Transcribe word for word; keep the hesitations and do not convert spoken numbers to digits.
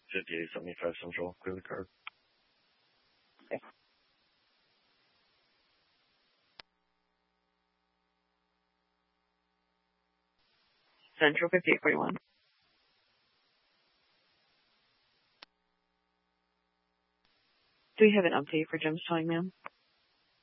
fifty-eight seventy-five Central. Clear the card. Okay. Central fifty-eight forty-one. Do we have an update for Gem's towing, ma'am?